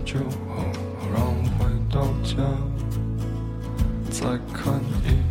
酒后，让我回到家，再看一